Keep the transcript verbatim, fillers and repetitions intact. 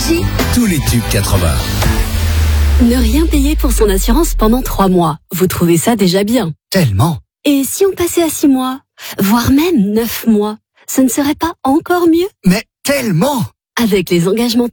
Énergie. Tous les tubes quatre-vingts. Ne rien payer pour son assurance pendant trois mois. Vous trouvez ça déjà bien? Tellement. Et si on passait à six mois? Voire même neuf mois? Ce ne serait pas encore mieux? Mais tellement. Avec les engagements